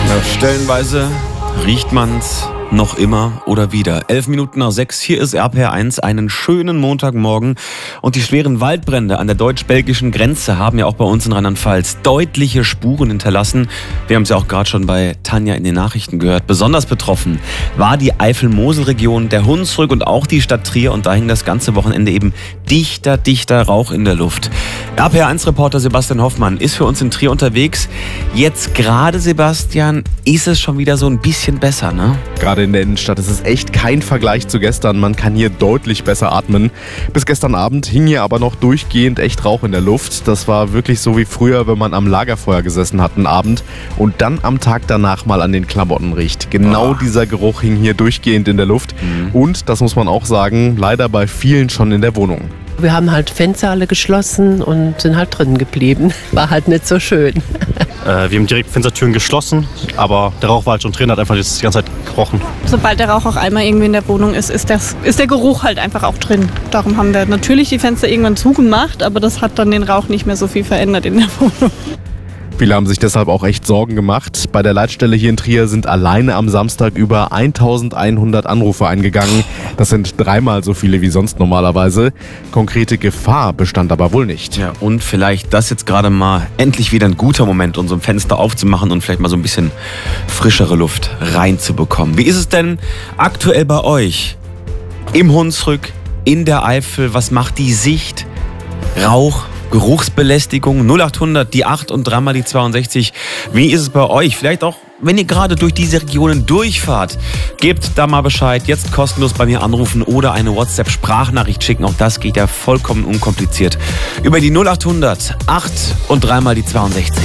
Ja, stellenweise riecht man's noch immer oder wieder. 11:11, hier ist RPR1, einen schönen Montagmorgen. Und die schweren Waldbrände an der deutsch-belgischen Grenze haben ja auch bei uns in Rheinland-Pfalz deutliche Spuren hinterlassen. Wir haben es ja auch gerade schon bei Tanja in den Nachrichten gehört. Besonders betroffen war die Eifel-Mosel-Region, der Hunsrück und auch die Stadt Trier. Und da hing das ganze Wochenende eben dichter Rauch in der Luft. RPR1-Reporter Sebastian Hoffmann ist für uns in Trier unterwegs. Jetzt gerade, Sebastian, ist es schon wieder so ein bisschen besser, ne? Gerade in der Innenstadt ist es echt kein Vergleich zu gestern. Man kann hier deutlich besser atmen. Bis gestern Abend hing hier aber noch durchgehend echt Rauch in der Luft. Das war wirklich so wie früher, wenn man am Lagerfeuer gesessen hat, einen Abend und dann am Tag danach mal an den Klamotten riecht. Genau dieser Geruch hing hier durchgehend in der Luft. Und, das muss man auch sagen, leider bei vielen schon in der Wohnung. Wir haben halt Fenster alle geschlossen und sind halt drinnen geblieben. War halt nicht so schön. Wir haben direkt Fenstertüren geschlossen, aber der Rauch war halt schon drin, hat einfach die ganze Zeit gerochen. Sobald der Rauch auch einmal irgendwie in der Wohnung ist der Geruch halt einfach auch drin. Darum haben wir natürlich die Fenster irgendwann zugemacht, aber das hat dann den Rauch nicht mehr so viel verändert in der Wohnung. Viele haben sich deshalb auch echt Sorgen gemacht. Bei der Leitstelle hier in Trier sind alleine am Samstag über 1100 Anrufe eingegangen. Das sind dreimal so viele wie sonst normalerweise. Konkrete Gefahr bestand aber wohl nicht. Ja, und vielleicht das jetzt gerade mal endlich wieder ein guter Moment, um so ein Fenster aufzumachen und vielleicht mal so ein bisschen frischere Luft reinzubekommen. Wie ist es denn aktuell bei euch? Im Hunsrück, in der Eifel, was macht die Sicht? Rauch? Geruchsbelästigung, 0800, die 8 und dreimal die 62. Wie ist es bei euch? Vielleicht auch, wenn ihr gerade durch diese Regionen durchfahrt, gebt da mal Bescheid. Jetzt kostenlos bei mir anrufen oder eine WhatsApp-Sprachnachricht schicken. Auch das geht ja vollkommen unkompliziert. Über die 0800, 8 und dreimal die 62.